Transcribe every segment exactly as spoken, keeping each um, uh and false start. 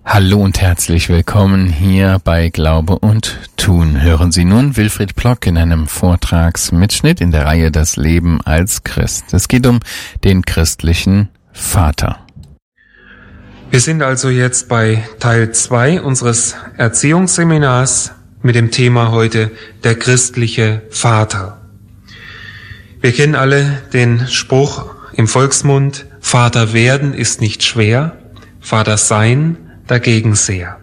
Hallo und herzlich willkommen hier bei Glaube und Tun. Hören Sie nun Wilfried Plock in einem Vortragsmitschnitt in der Reihe Das Leben als Christ. Es geht um den christlichen Vater. Wir sind also jetzt bei Teil zwei unseres Erziehungsseminars mit dem Thema heute der christliche Vater. Wir kennen alle den Spruch im Volksmund, Vater werden ist nicht schwer, Vater sein dagegen sehr.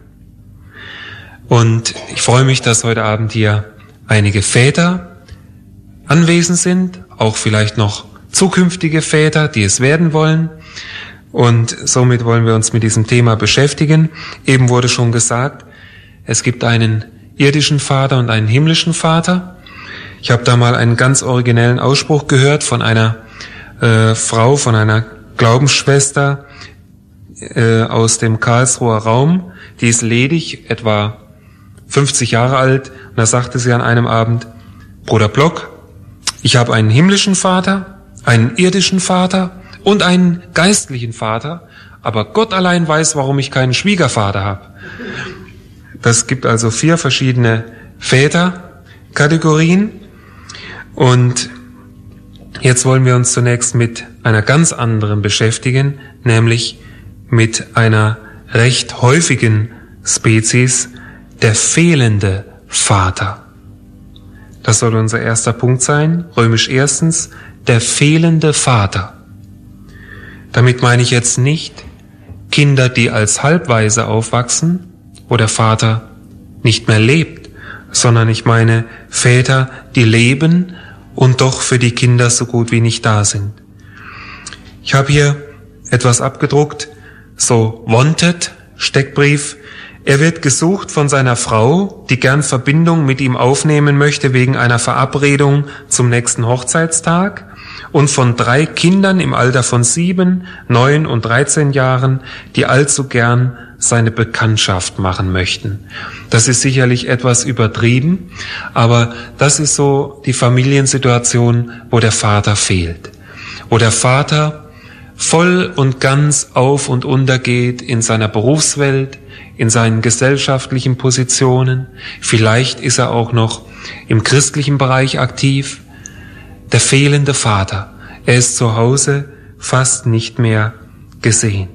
Und ich freue mich, dass heute Abend hier einige Väter anwesend sind, auch vielleicht noch zukünftige Väter, die es werden wollen. Und somit wollen wir uns mit diesem Thema beschäftigen. Eben wurde schon gesagt, es gibt einen irdischen Vater und einen himmlischen Vater. Ich habe da mal einen ganz originellen Ausspruch gehört von einer äh, Frau, von einer Glaubensschwester, aus dem Karlsruher Raum, die ist ledig, etwa fünfzig Jahre alt, und da sagte sie an einem Abend, Bruder Plock, ich habe einen himmlischen Vater, einen irdischen Vater und einen geistlichen Vater, aber Gott allein weiß, warum ich keinen Schwiegervater habe. Das gibt also vier verschiedene Väterkategorien, und jetzt wollen wir uns zunächst mit einer ganz anderen beschäftigen, nämlich mit einer recht häufigen Spezies, der fehlende Vater. Das soll unser erster Punkt sein, römisch erstens, der fehlende Vater. Damit meine ich jetzt nicht Kinder, die als Halbwaise aufwachsen, wo der Vater nicht mehr lebt, sondern ich meine Väter, die leben und doch für die Kinder so gut wie nicht da sind. Ich habe hier etwas abgedruckt, so wanted, Steckbrief. Er wird gesucht von seiner Frau, die gern Verbindung mit ihm aufnehmen möchte wegen einer Verabredung zum nächsten Hochzeitstag, und von drei Kindern im Alter von sieben, neun und dreizehn Jahren, die allzu gern seine Bekanntschaft machen möchten. Das ist sicherlich etwas übertrieben, aber das ist so die Familiensituation, wo der Vater fehlt, wo der Vater voll und ganz auf und unter geht in seiner Berufswelt, in seinen gesellschaftlichen Positionen. Vielleicht ist er auch noch im christlichen Bereich aktiv. Der fehlende Vater, er ist zu Hause fast nicht mehr gesehen.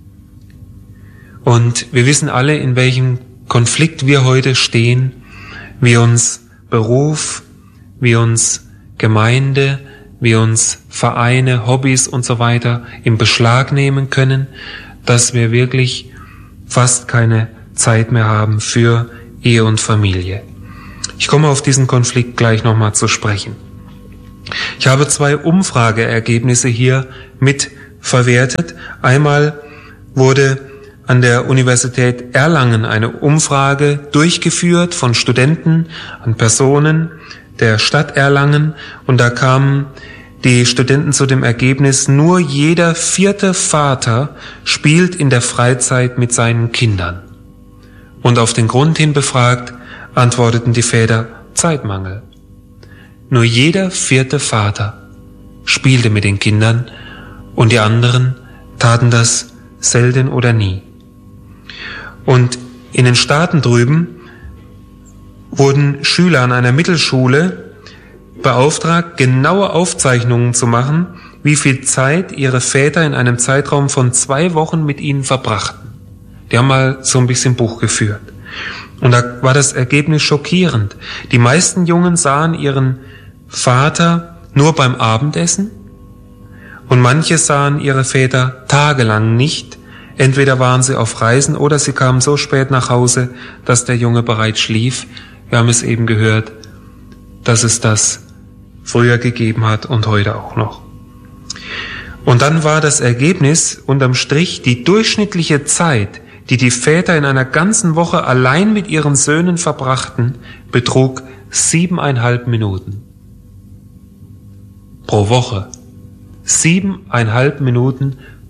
Und wir wissen alle, in welchem Konflikt wir heute stehen, wie uns Beruf, wie uns Gemeinde, wie uns Vereine, Hobbys und so weiter in Beschlag nehmen können, dass wir wirklich fast keine Zeit mehr haben für Ehe und Familie. Ich komme auf diesen Konflikt gleich nochmal zu sprechen. Ich habe zwei Umfrageergebnisse hier mit verwertet. Einmal wurde an der Universität Erlangen eine Umfrage durchgeführt von Studenten an Personen der Stadt Erlangen, und da kamen die Studenten zu dem Ergebnis, nur jeder vierte Vater spielt in der Freizeit mit seinen Kindern. Und auf den Grund hin befragt, antworteten die Väter, Zeitmangel. Nur jeder vierte Vater spielte mit den Kindern, und die anderen taten das selten oder nie. Und in den Staaten drüben wurden Schüler an einer Mittelschule beauftragt, genaue Aufzeichnungen zu machen, wie viel Zeit ihre Väter in einem Zeitraum von zwei Wochen mit ihnen verbrachten. Die haben mal so ein bisschen Buch geführt. Und da war das Ergebnis schockierend. Die meisten Jungen sahen ihren Vater nur beim Abendessen, und manche sahen ihre Väter tagelang nicht. Entweder waren sie auf Reisen oder sie kamen so spät nach Hause, dass der Junge bereits schlief. Wir haben es eben gehört, dass es das früher gegeben hat und heute auch noch. Und dann war das Ergebnis unterm Strich, die durchschnittliche Zeit, die die Väter in einer ganzen Woche allein mit ihren Söhnen verbrachten, betrug siebeneinhalb Minuten. Pro Woche. Siebeneinhalb Minuten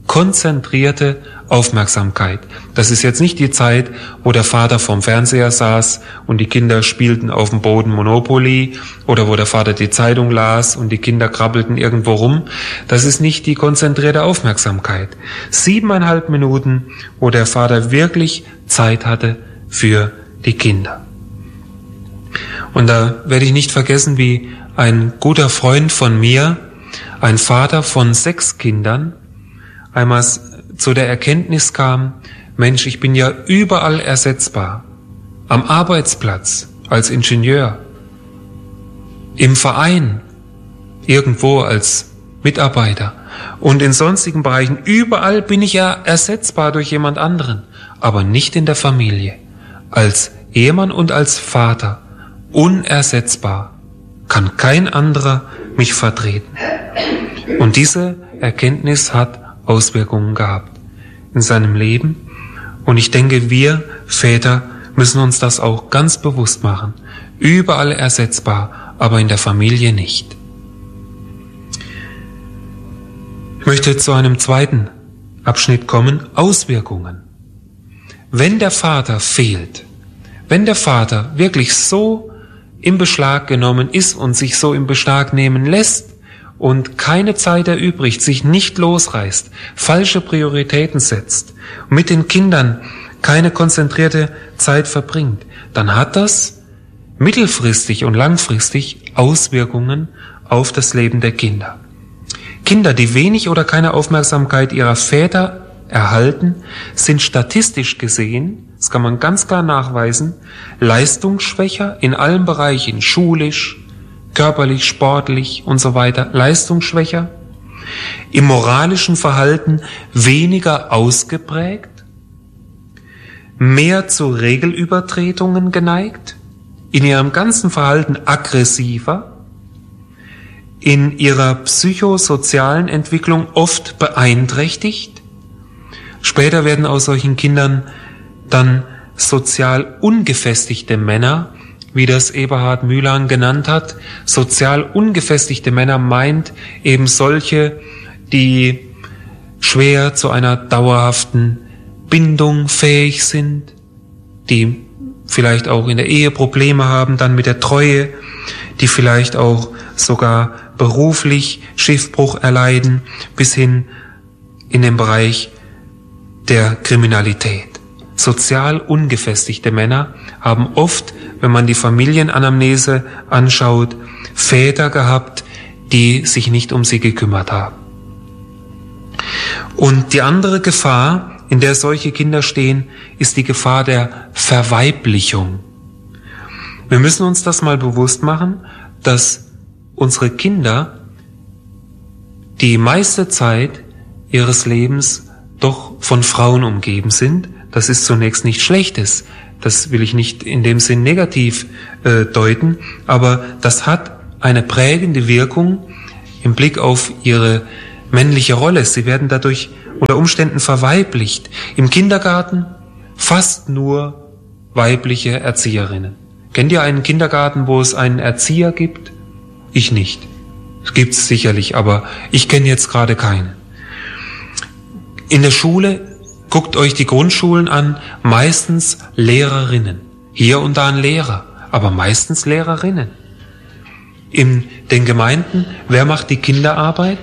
konzentrierte Aufmerksamkeit. Das ist jetzt nicht die Zeit, wo der Vater vorm Fernseher saß und die Kinder spielten auf dem Boden Monopoly oder wo der Vater die Zeitung las und die Kinder krabbelten irgendwo rum. Das ist nicht die konzentrierte Aufmerksamkeit. Siebeneinhalb Minuten, wo der Vater wirklich Zeit hatte für die Kinder. Und da werde ich nicht vergessen, wie ein guter Freund von mir, ein Vater von sechs Kindern, einmal zu der Erkenntnis kam, Mensch, ich bin ja überall ersetzbar. Am Arbeitsplatz, als Ingenieur, im Verein, irgendwo als Mitarbeiter und in sonstigen Bereichen. Überall bin ich ja ersetzbar durch jemand anderen, aber nicht in der Familie. Als Ehemann und als Vater unersetzbar, kann kein anderer mich vertreten. Und diese Erkenntnis hat Auswirkungen gehabt in seinem Leben. Und ich denke, wir Väter müssen uns das auch ganz bewusst machen. Überall ersetzbar, aber in der Familie nicht. Ich möchte zu einem zweiten Abschnitt kommen, Auswirkungen. Wenn der Vater fehlt, wenn der Vater wirklich so im Beschlag genommen ist und sich so im Beschlag nehmen lässt und keine Zeit erübrigt, sich nicht losreißt, falsche Prioritäten setzt und mit den Kindern keine konzentrierte Zeit verbringt, dann hat das mittelfristig und langfristig Auswirkungen auf das Leben der Kinder. Kinder, die wenig oder keine Aufmerksamkeit ihrer Väter erhalten, sind statistisch gesehen, das kann man ganz klar nachweisen, leistungsschwächer in allen Bereichen, schulisch, körperlich, sportlich und so weiter, leistungsschwächer, im moralischen Verhalten weniger ausgeprägt, mehr zu Regelübertretungen geneigt, in ihrem ganzen Verhalten aggressiver, in ihrer psychosozialen Entwicklung oft beeinträchtigt. Später werden aus solchen Kindern dann sozial ungefestigte Männer, wie das Eberhard Mühlhahn genannt hat. Sozial ungefestigte Männer meint eben solche, die schwer zu einer dauerhaften Bindung fähig sind, die vielleicht auch in der Ehe Probleme haben, dann mit der Treue, die vielleicht auch sogar beruflich Schiffbruch erleiden, bis hin in den Bereich der Kriminalität. Sozial ungefestigte Männer haben oft, wenn man die Familienanamnese anschaut, Väter gehabt, die sich nicht um sie gekümmert haben. Und die andere Gefahr, in der solche Kinder stehen, ist die Gefahr der Verweiblichung. Wir müssen uns das mal bewusst machen, dass unsere Kinder die meiste Zeit ihres Lebens doch von Frauen umgeben sind. Das ist zunächst nichts Schlechtes. Das will ich nicht in dem Sinn negativ äh, deuten, aber das hat eine prägende Wirkung im Blick auf ihre männliche Rolle. Sie werden dadurch unter Umständen verweiblicht. Im Kindergarten fast nur weibliche Erzieherinnen. Kennt ihr einen Kindergarten, wo es einen Erzieher gibt? Ich nicht. Es gibt es sicherlich, aber ich kenne jetzt gerade keinen. In der Schule, guckt euch die Grundschulen an, meistens Lehrerinnen. Hier und da ein Lehrer, aber meistens Lehrerinnen. In den Gemeinden, wer macht die Kinderarbeit?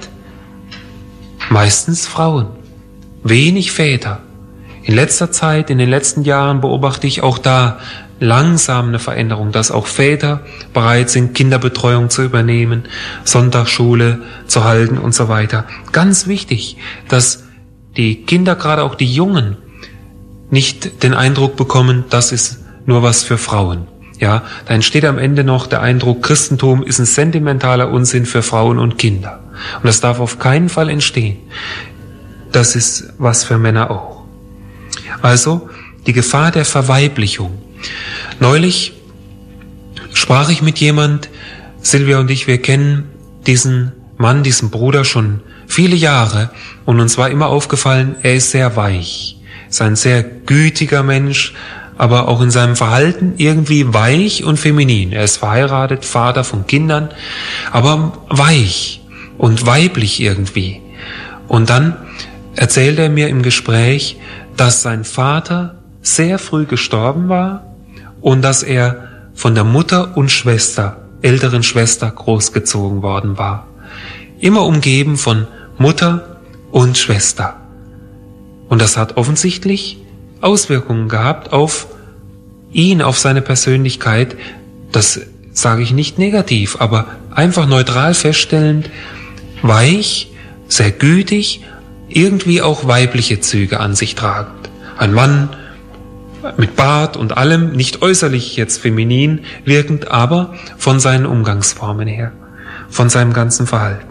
Meistens Frauen. Wenig Väter. In letzter Zeit, in den letzten Jahren beobachte ich auch da langsam eine Veränderung, dass auch Väter bereit sind, Kinderbetreuung zu übernehmen, Sonntagsschule zu halten und so weiter. Ganz wichtig, dass die Kinder, gerade auch die Jungen, nicht den Eindruck bekommen, das ist nur was für Frauen. Ja, da entsteht am Ende noch der Eindruck, Christentum ist ein sentimentaler Unsinn für Frauen und Kinder. Und das darf auf keinen Fall entstehen. Das ist was für Männer auch. Also die Gefahr der Verweiblichung. Neulich sprach ich mit jemand, Silvia und ich, wir kennen diesen Mann, diesen Bruder schon viele Jahre und uns war immer aufgefallen, er ist sehr weich. Er ist ein sehr gütiger Mensch, aber auch in seinem Verhalten irgendwie weich und feminin. Er ist verheiratet, Vater von Kindern, aber weich und weiblich irgendwie. Und dann erzählt er mir im Gespräch, dass sein Vater sehr früh gestorben war und dass er von der Mutter und Schwester, älteren Schwester, großgezogen worden war. Immer umgeben von Mutter und Schwester. Und das hat offensichtlich Auswirkungen gehabt auf ihn, auf seine Persönlichkeit. Das sage ich nicht negativ, aber einfach neutral feststellend, weich, sehr gütig, irgendwie auch weibliche Züge an sich tragend. Ein Mann mit Bart und allem, nicht äußerlich jetzt feminin wirkend, aber von seinen Umgangsformen her, von seinem ganzen Verhalten.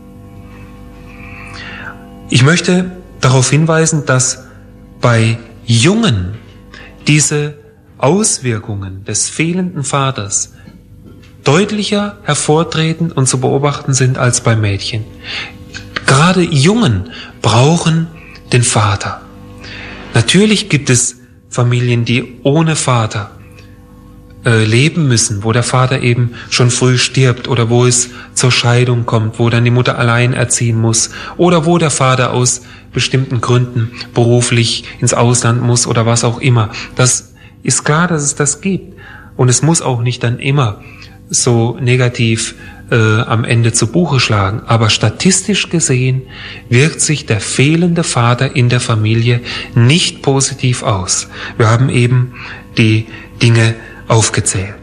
Ich möchte darauf hinweisen, dass bei Jungen diese Auswirkungen des fehlenden Vaters deutlicher hervortreten und zu beobachten sind als bei Mädchen. Gerade Jungen brauchen den Vater. Natürlich gibt es Familien, die ohne Vater äh, leben müssen, wo der Vater eben schon früh stirbt oder wo es zur Scheidung kommt, wo dann die Mutter allein erziehen muss oder wo der Vater aus bestimmten Gründen beruflich ins Ausland muss oder was auch immer. Das ist klar, dass es das gibt. Und es muss auch nicht dann immer so negativ äh, am Ende zu Buche schlagen. Aber statistisch gesehen wirkt sich der fehlende Vater in der Familie nicht positiv aus. Wir haben eben die Dinge aufgezählt.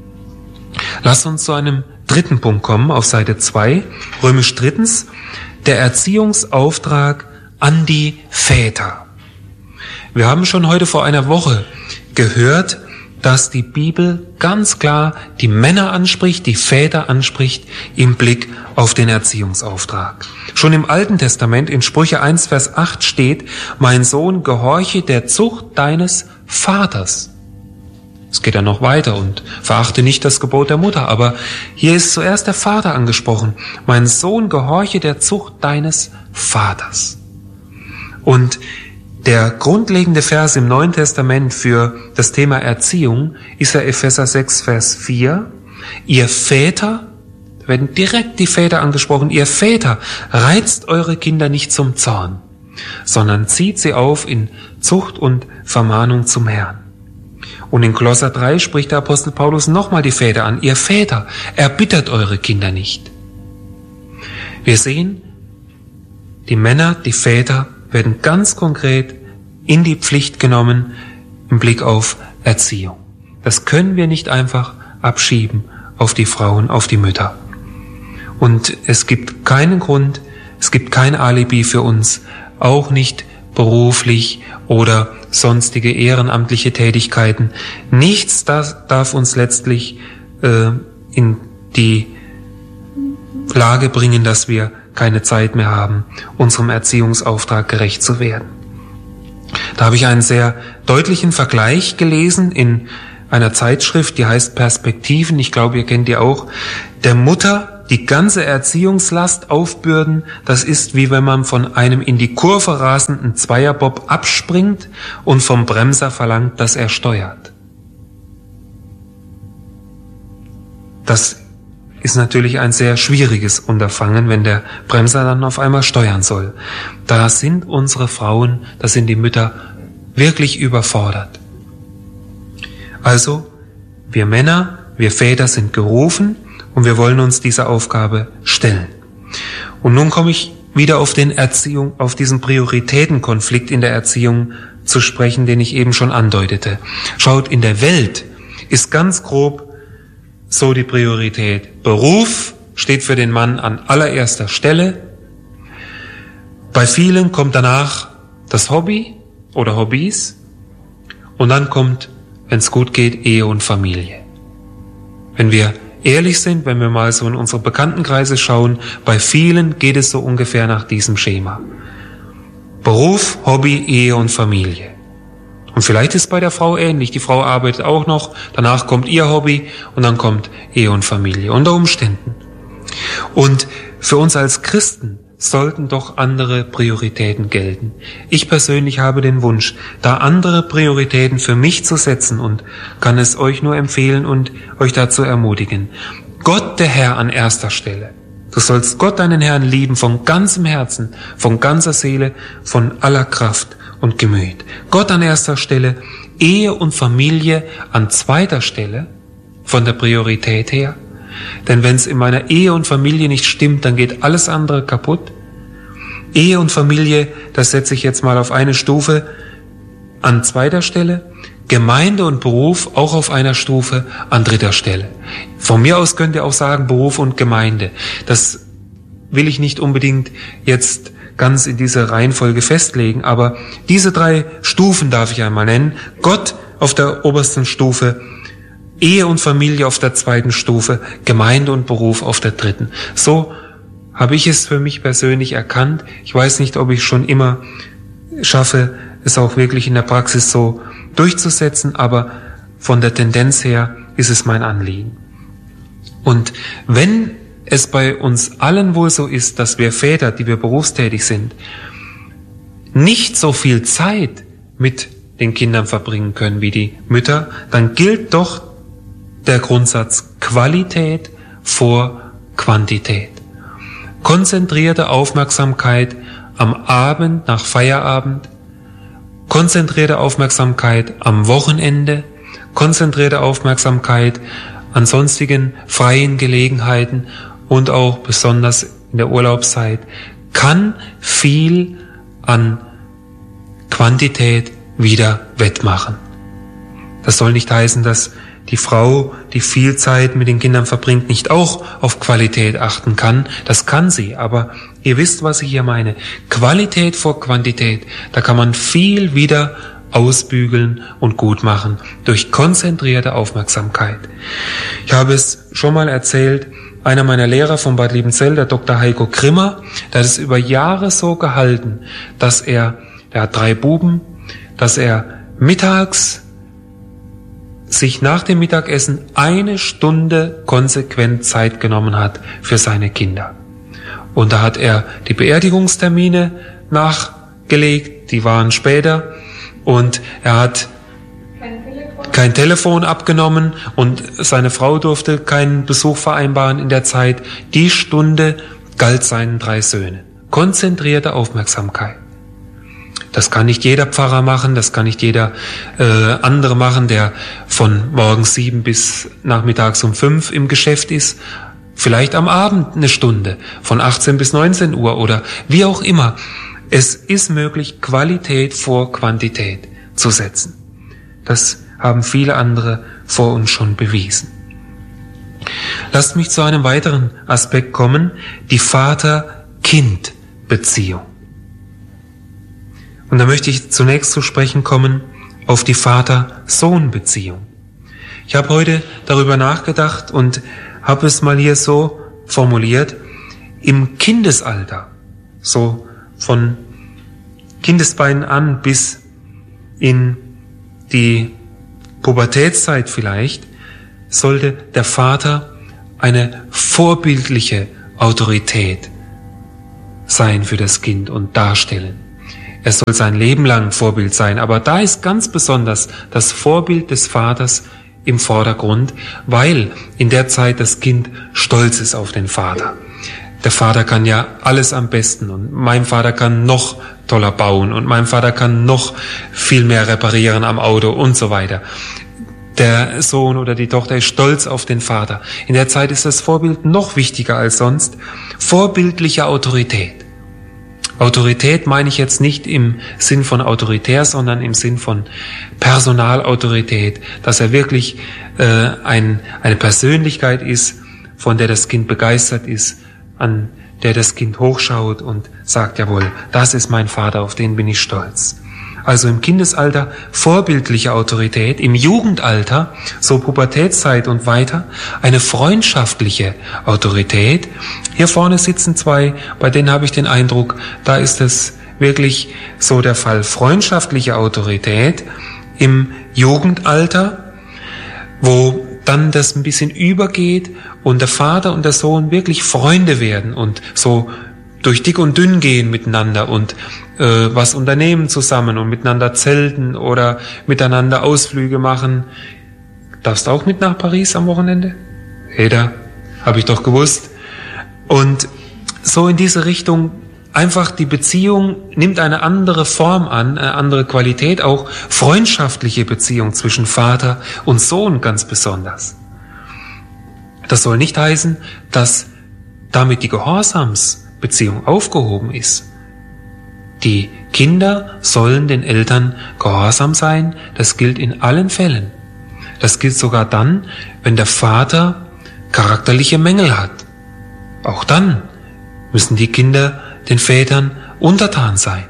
Lass uns zu einem dritten Punkt kommen, auf Seite zwei, römisch drittens, der Erziehungsauftrag an die Väter. Wir haben schon heute vor einer Woche gehört, dass die Bibel ganz klar die Männer anspricht, die Väter anspricht im Blick auf den Erziehungsauftrag. Schon im Alten Testament in Sprüche eins, Vers acht steht, mein Sohn, gehorche der Zucht deines Vaters. Es geht ja noch weiter und verachte nicht das Gebot der Mutter, aber hier ist zuerst der Vater angesprochen. Mein Sohn, gehorche der Zucht deines Vaters. Und der grundlegende Vers im Neuen Testament für das Thema Erziehung ist ja Epheser sechs, Vers vier. Ihr Väter, da werden direkt die Väter angesprochen, ihr Väter, reizt eure Kinder nicht zum Zorn, sondern zieht sie auf in Zucht und Vermahnung zum Herrn. Und in Kolosser drei spricht der Apostel Paulus nochmal die Väter an. Ihr Väter, erbittert eure Kinder nicht. Wir sehen, die Männer, die Väter werden ganz konkret in die Pflicht genommen im Blick auf Erziehung. Das können wir nicht einfach abschieben auf die Frauen, auf die Mütter. Und es gibt keinen Grund, es gibt kein Alibi für uns, auch nicht beruflich oder sonstige ehrenamtliche Tätigkeiten. Nichts das darf uns letztlich äh, in die Lage bringen, dass wir keine Zeit mehr haben, unserem Erziehungsauftrag gerecht zu werden. Da habe ich einen sehr deutlichen Vergleich gelesen in einer Zeitschrift, die heißt Perspektiven. Ich glaube, ihr kennt die auch. Der Mutter die ganze Erziehungslast aufbürden, das ist wie wenn man von einem in die Kurve rasenden Zweierbob abspringt und vom Bremser verlangt, dass er steuert. Das ist natürlich ein sehr schwieriges Unterfangen, wenn der Bremser dann auf einmal steuern soll. Da sind unsere Frauen, da sind die Mütter wirklich überfordert. Also, wir Männer, wir Väter sind gerufen und wir wollen uns dieser Aufgabe stellen. Und nun komme ich wieder auf den Erziehung, auf diesen Prioritätenkonflikt in der Erziehung zu sprechen, den ich eben schon andeutete. Schaut, in der Welt ist ganz grob so die Priorität. Beruf steht für den Mann an allererster Stelle. Bei vielen kommt danach das Hobby oder Hobbys. Und dann kommt, wenn es gut geht, Ehe und Familie. Wenn wir ehrlich sind, wenn wir mal so in unsere Bekanntenkreise schauen, bei vielen geht es so ungefähr nach diesem Schema. Beruf, Hobby, Ehe und Familie. Und vielleicht ist es bei der Frau ähnlich. Die Frau arbeitet auch noch, danach kommt ihr Hobby und dann kommt Ehe und Familie, unter Umständen. Und für uns als Christen sollten doch andere Prioritäten gelten. Ich persönlich habe den Wunsch, da andere Prioritäten für mich zu setzen und kann es euch nur empfehlen und euch dazu ermutigen. Gott, der Herr, an erster Stelle. Du sollst Gott, deinen Herrn, lieben von ganzem Herzen, von ganzer Seele, von aller Kraft und Gemüt. Gott an erster Stelle, Ehe und Familie an zweiter Stelle, von der Priorität her. Denn wenn es in meiner Ehe und Familie nicht stimmt, dann geht alles andere kaputt. Ehe und Familie, das setze ich jetzt mal auf eine Stufe an zweiter Stelle. Gemeinde und Beruf auch auf einer Stufe an dritter Stelle. Von mir aus könnt ihr auch sagen Beruf und Gemeinde. Das will ich nicht unbedingt jetzt ganz in diese Reihenfolge festlegen, aber diese drei Stufen darf ich einmal nennen. Gott auf der obersten Stufe, Ehe und Familie auf der zweiten Stufe, Gemeinde und Beruf auf der dritten. So habe ich es für mich persönlich erkannt. Ich weiß nicht, ob ich schon immer schaffe, es auch wirklich in der Praxis so durchzusetzen, aber von der Tendenz her ist es mein Anliegen. Und wenn es bei uns allen wohl so ist, dass wir Väter, die wir berufstätig sind, nicht so viel Zeit mit den Kindern verbringen können wie die Mütter, dann gilt doch der Grundsatz Qualität vor Quantität. Konzentrierte Aufmerksamkeit am Abend nach Feierabend, konzentrierte Aufmerksamkeit am Wochenende, konzentrierte Aufmerksamkeit an sonstigen freien Gelegenheiten und auch besonders in der Urlaubszeit kann viel an Quantität wieder wettmachen. Das soll nicht heißen, dass die Frau, die viel Zeit mit den Kindern verbringt, nicht auch auf Qualität achten kann. Das kann sie, aber ihr wisst, was ich hier meine. Qualität vor Quantität, da kann man viel wieder ausbügeln und gut machen durch konzentrierte Aufmerksamkeit. Ich habe es schon mal erzählt, einer meiner Lehrer von Bad Liebenzell, der Doktor Heiko Grimmer, der hat es über Jahre so gehalten, dass er, der hat drei Buben, dass er mittags sich nach dem Mittagessen eine Stunde konsequent Zeit genommen hat für seine Kinder. Und da hat er die Beerdigungstermine nachgelegt, die waren später, und er hat kein Telefon, kein Telefon abgenommen und seine Frau durfte keinen Besuch vereinbaren in der Zeit. Die Stunde galt seinen drei Söhnen. Konzentrierte Aufmerksamkeit. Das kann nicht jeder Pfarrer machen, das kann nicht jeder äh, andere machen, der von morgens sieben bis nachmittags um fünf im Geschäft ist. Vielleicht am Abend eine Stunde, von achtzehn bis neunzehn Uhr oder wie auch immer. Es ist möglich, Qualität vor Quantität zu setzen. Das haben viele andere vor uns schon bewiesen. Lasst mich zu einem weiteren Aspekt kommen, die Vater-Kind-Beziehung. Und da möchte ich zunächst zu sprechen kommen auf die Vater-Sohn-Beziehung. Ich habe heute darüber nachgedacht und habe es mal hier so formuliert, im Kindesalter, so von Kindesbeinen an bis in die Pubertätszeit vielleicht, sollte der Vater eine vorbildliche Autorität sein für das Kind und darstellen. Er soll sein Leben lang Vorbild sein, aber da ist ganz besonders das Vorbild des Vaters im Vordergrund, weil in der Zeit das Kind stolz ist auf den Vater. Der Vater kann ja alles am besten und mein Vater kann noch toller bauen und mein Vater kann noch viel mehr reparieren am Auto und so weiter. Der Sohn oder die Tochter ist stolz auf den Vater. In der Zeit ist das Vorbild noch wichtiger als sonst. Vorbildliche Autorität. Autorität meine ich jetzt nicht im Sinn von autoritär, sondern im Sinn von Personalautorität, dass er wirklich äh, ein, eine Persönlichkeit ist, von der das Kind begeistert ist, an der das Kind hochschaut und sagt, jawohl, das ist mein Vater, auf den bin ich stolz. Also im Kindesalter vorbildliche Autorität, im Jugendalter, so Pubertätszeit und weiter, eine freundschaftliche Autorität. Hier vorne sitzen zwei, bei denen habe ich den Eindruck, da ist es wirklich so der Fall. Freundschaftliche Autorität im Jugendalter, wo dann das ein bisschen übergeht und der Vater und der Sohn wirklich Freunde werden und so durch dick und dünn gehen miteinander und äh, was unternehmen zusammen und miteinander zelten oder miteinander Ausflüge machen. Darfst du auch mit nach Paris am Wochenende? Eda, habe ich doch gewusst. Und so in diese Richtung, einfach die Beziehung nimmt eine andere Form an, eine andere Qualität, auch freundschaftliche Beziehung zwischen Vater und Sohn ganz besonders. Das soll nicht heißen, dass damit die Gehorsamsbeziehung aufgehoben ist. Die Kinder sollen den Eltern gehorsam sein, das gilt in allen Fällen. Das gilt sogar dann, wenn der Vater charakterliche Mängel hat. Auch dann müssen die Kinder den Vätern untertan sein.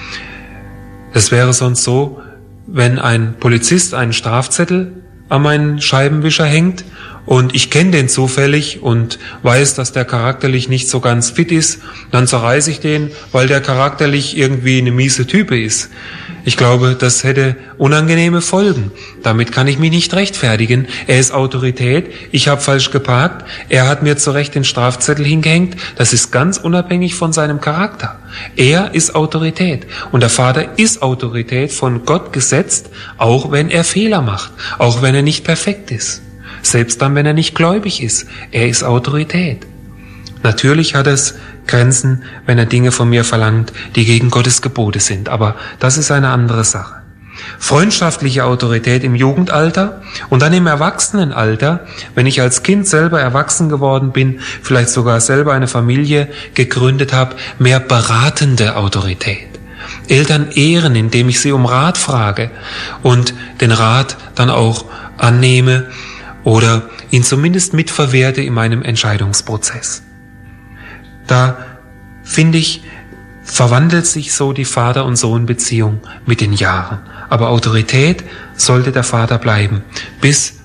Es wäre sonst so, wenn ein Polizist einen Strafzettel an meinen Scheibenwischer hängt und ich kenne den zufällig und weiß, dass der charakterlich nicht so ganz fit ist, dann zerreiße ich den, weil der charakterlich irgendwie eine miese Type ist. Ich glaube, das hätte unangenehme Folgen. Damit kann ich mich nicht rechtfertigen. Er ist Autorität, ich habe falsch geparkt, er hat mir zu Recht den Strafzettel hingehängt. Das ist ganz unabhängig von seinem Charakter. Er ist Autorität und der Vater ist Autorität, von Gott gesetzt, auch wenn er Fehler macht, auch wenn er nicht perfekt ist. Selbst dann, wenn er nicht gläubig ist. Er ist Autorität. Natürlich hat es Grenzen, wenn er Dinge von mir verlangt, die gegen Gottes Gebote sind. Aber das ist eine andere Sache. Freundschaftliche Autorität im Jugendalter und dann im Erwachsenenalter, wenn ich als Kind selber erwachsen geworden bin, vielleicht sogar selber eine Familie gegründet habe, mehr beratende Autorität. Eltern ehren, indem ich sie um Rat frage und den Rat dann auch annehme oder ihn zumindest mitverwerte in meinem Entscheidungsprozess. Da, finde ich, verwandelt sich so die Vater- und Sohn-Beziehung mit den Jahren. Aber Autorität sollte der Vater bleiben, bis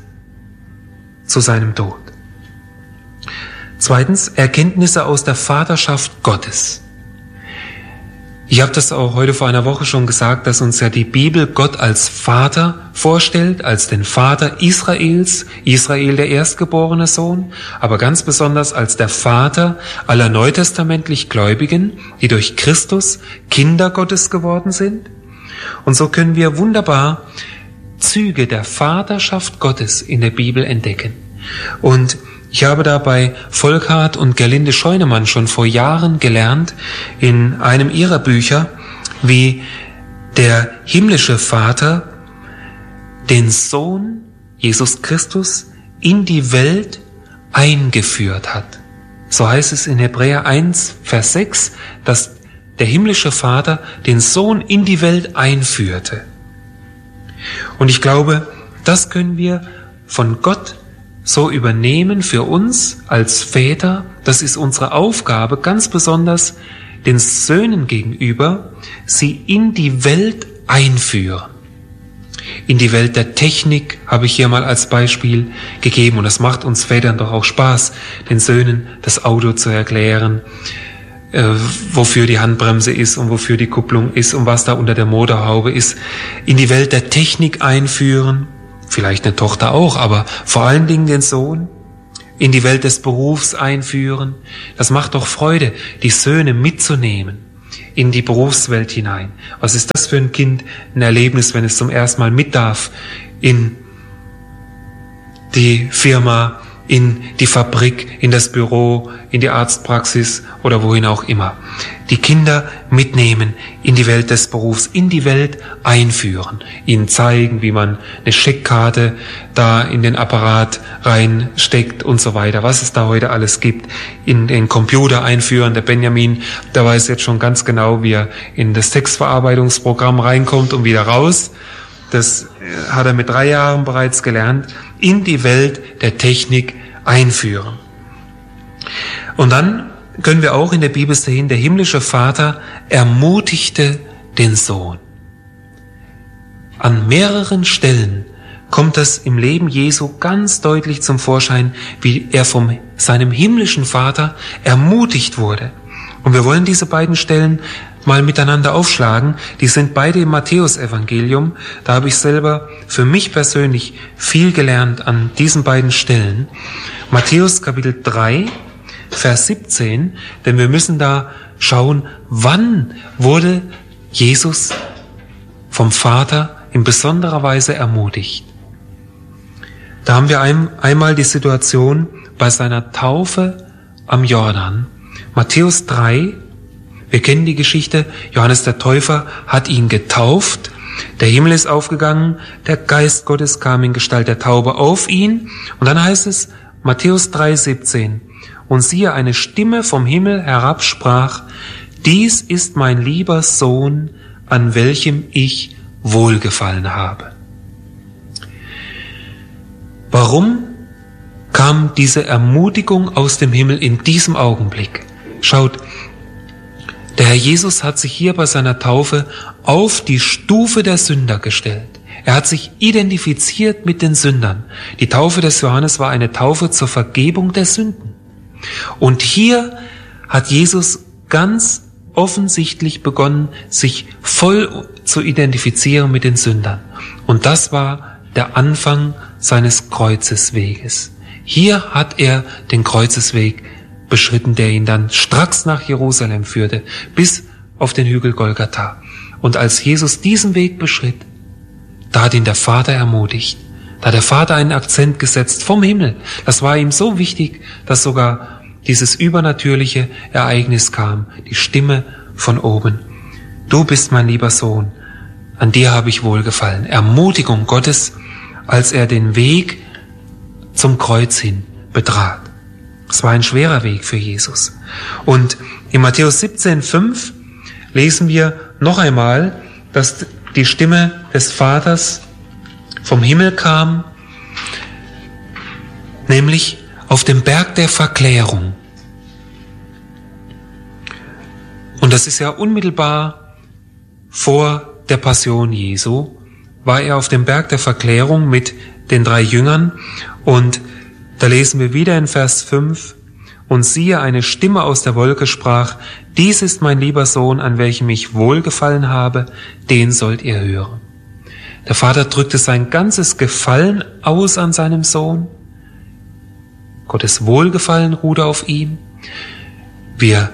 zu seinem Tod. Zweitens, Erkenntnisse aus der Vaterschaft Gottes. Ich habe das auch heute vor einer Woche schon gesagt, dass uns ja die Bibel Gott als Vater vorstellt, als den Vater Israels, Israel der erstgeborene Sohn, aber ganz besonders als der Vater aller neutestamentlich Gläubigen, die durch Christus Kinder Gottes geworden sind. Und so können wir wunderbar Züge der Vaterschaft Gottes in der Bibel entdecken. Und ich habe da bei Volkhard und Gerlinde Scheunemann schon vor Jahren gelernt, in einem ihrer Bücher, wie der himmlische Vater den Sohn Jesus Christus in die Welt eingeführt hat. So heißt es in Hebräer eins, Vers sechs, dass der himmlische Vater den Sohn in die Welt einführte. Und ich glaube, das können wir von Gott so übernehmen für uns als Väter. Das ist unsere Aufgabe, ganz besonders den Söhnen gegenüber, sie in die Welt einführen. In die Welt der Technik habe ich hier mal als Beispiel gegeben. Und das macht uns Vätern doch auch Spaß, den Söhnen das Auto zu erklären, äh, wofür die Handbremse ist und wofür die Kupplung ist und was da unter der Motorhaube ist. In die Welt der Technik einführen. Vielleicht eine Tochter auch, aber vor allen Dingen den Sohn in die Welt des Berufs einführen. Das macht doch Freude, die Söhne mitzunehmen in die Berufswelt hinein. Was ist das für ein Kind, ein Erlebnis, wenn es zum ersten Mal mit darf in die Firma, in die Fabrik, in das Büro, in die Arztpraxis oder wohin auch immer. Die Kinder mitnehmen in die Welt des Berufs, in die Welt einführen, ihnen zeigen, wie man eine Scheckkarte da in den Apparat reinsteckt und so weiter, was es da heute alles gibt, in den Computer einführen. Der Benjamin, der weiß jetzt schon ganz genau, wie er in das Textverarbeitungsprogramm reinkommt und wieder raus. Das hat er mit drei Jahren bereits gelernt, in die Welt der Technik einführen. Und dann können wir auch in der Bibel sehen, der himmlische Vater ermutigte den Sohn. An mehreren Stellen kommt das im Leben Jesu ganz deutlich zum Vorschein, wie er von seinem himmlischen Vater ermutigt wurde. Und wir wollen diese beiden Stellen mal miteinander aufschlagen. Die sind beide im Matthäusevangelium. Da habe ich selber für mich persönlich viel gelernt an diesen beiden Stellen. Matthäus Kapitel drei, Vers siebzehn, denn wir müssen da schauen, wann wurde Jesus vom Vater in besonderer Weise ermutigt. Da haben wir ein, einmal die Situation bei seiner Taufe am Jordan. Matthäus drei, wir kennen die Geschichte, Johannes der Täufer hat ihn getauft, der Himmel ist aufgegangen, der Geist Gottes kam in Gestalt der Taube auf ihn. Und dann heißt es, Matthäus drei, siebzehn, und siehe, eine Stimme vom Himmel herab sprach, dies ist mein lieber Sohn, an welchem ich Wohlgefallen habe. Warum kam diese Ermutigung aus dem Himmel in diesem Augenblick? Schaut, der Herr Jesus hat sich hier bei seiner Taufe auf die Stufe der Sünder gestellt. Er hat sich identifiziert mit den Sündern. Die Taufe des Johannes war eine Taufe zur Vergebung der Sünden. Und hier hat Jesus ganz offensichtlich begonnen, sich voll zu identifizieren mit den Sündern. Und das war der Anfang seines Kreuzesweges. Hier hat er den Kreuzesweg beschritten, der ihn dann stracks nach Jerusalem führte, bis auf den Hügel Golgatha. Und als Jesus diesen Weg beschritt, da hat ihn der Vater ermutigt. Da hat der Vater einen Akzent gesetzt vom Himmel. Das war ihm so wichtig, dass sogar dieses übernatürliche Ereignis kam, die Stimme von oben. Du bist mein lieber Sohn, an dir habe ich wohlgefallen. Ermutigung Gottes, als er den Weg zum Kreuz hin betrat. Es war ein schwerer Weg für Jesus. Und in Matthäus siebzehn, fünf lesen wir noch einmal, dass die Stimme des Vaters vom Himmel kam, nämlich auf dem Berg der Verklärung. Und das ist ja unmittelbar vor der Passion Jesu, war er auf dem Berg der Verklärung mit den drei Jüngern. Und da lesen wir wieder in Vers fünf, und siehe, eine Stimme aus der Wolke sprach, dies ist mein lieber Sohn, an welchem ich wohlgefallen habe, den sollt ihr hören. Der Vater drückte sein ganzes Gefallen aus an seinem Sohn. Gottes Wohlgefallen ruhte auf ihm. Wir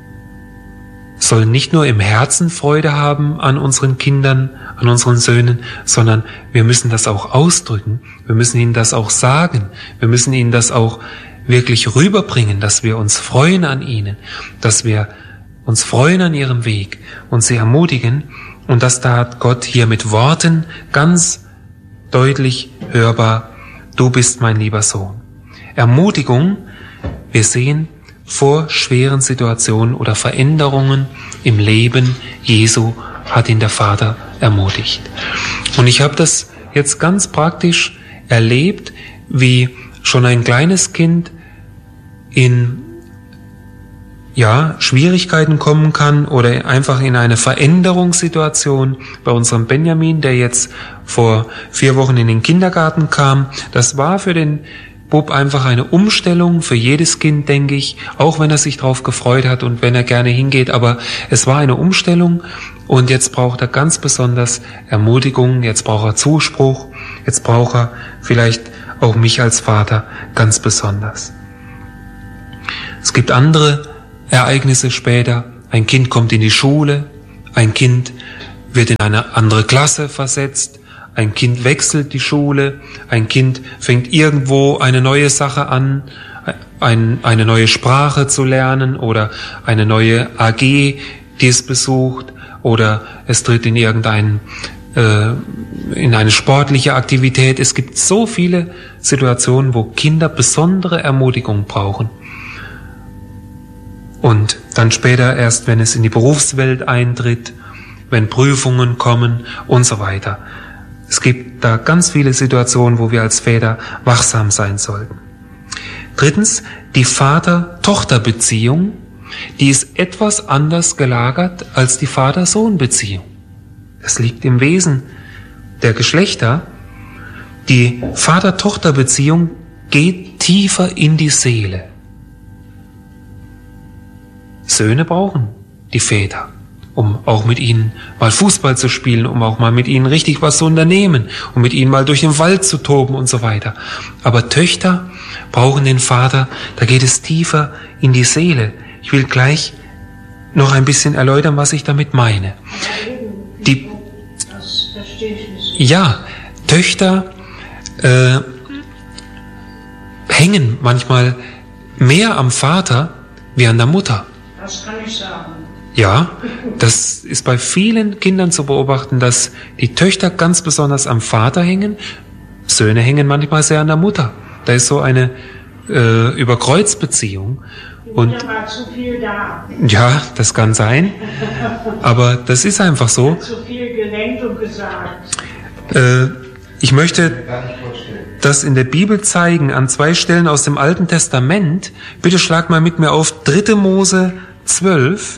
sollen nicht nur im Herzen Freude haben an unseren Kindern, an unseren Söhnen, sondern wir müssen das auch ausdrücken. Wir müssen ihnen das auch sagen. Wir müssen ihnen das auch wirklich rüberbringen, dass wir uns freuen an ihnen, dass wir uns freuen an ihrem Weg und sie ermutigen. Und das tat Gott hier mit Worten ganz deutlich hörbar. Du bist mein lieber Sohn. Ermutigung, wir sehen, vor schweren Situationen oder Veränderungen im Leben Jesu hat ihn der Vater ermutigt. Und ich habe das jetzt ganz praktisch erlebt, wie schon ein kleines Kind in ja, Schwierigkeiten kommen kann oder einfach in eine Veränderungssituation. Bei unserem Benjamin, der jetzt vor vier Wochen in den Kindergarten kam, das war für den Bub einfach eine Umstellung, für jedes Kind, denke ich, auch wenn er sich drauf gefreut hat und wenn er gerne hingeht, aber es war eine Umstellung und jetzt braucht er ganz besonders Ermutigung, jetzt braucht er Zuspruch, jetzt braucht er vielleicht auch mich als Vater ganz besonders. Es gibt andere Ereignisse später, ein Kind kommt in die Schule, ein Kind wird in eine andere Klasse versetzt, ein Kind wechselt die Schule, ein Kind fängt irgendwo eine neue Sache an, ein, eine neue Sprache zu lernen oder eine neue A G, die es besucht, oder es tritt in irgendein, äh, in eine sportliche Aktivität. Es gibt so viele Situationen, wo Kinder besondere Ermutigung brauchen. Und dann später erst, wenn es in die Berufswelt eintritt, wenn Prüfungen kommen und so weiter. Es gibt da ganz viele Situationen, wo wir als Väter wachsam sein sollten. Drittens, die Vater-Tochter-Beziehung, die ist etwas anders gelagert als die Vater-Sohn-Beziehung. Das liegt im Wesen der Geschlechter. Die Vater-Tochter-Beziehung geht tiefer in die Seele. Söhne brauchen die Väter, um auch mit ihnen mal Fußball zu spielen, um auch mal mit ihnen richtig was zu unternehmen, um mit ihnen mal durch den Wald zu toben und so weiter. Aber Töchter brauchen den Vater, da geht es tiefer in die Seele. Ich will gleich noch ein bisschen erläutern, was ich damit meine. Die, ja, Töchter äh, hängen manchmal mehr am Vater wie an der Mutter. Das kann ich sagen. Ja, das ist bei vielen Kindern zu beobachten, dass die Töchter ganz besonders am Vater hängen. Söhne hängen manchmal sehr an der Mutter. Da ist so eine äh, Überkreuzbeziehung. Und da war zu viel da. ja, das kann sein. Aber das ist einfach so. Zu viel gelenkt und gesagt. Äh, ich möchte das in der Bibel zeigen, an zwei Stellen aus dem Alten Testament. Bitte schlag mal mit mir auf dritte Mose zwölf.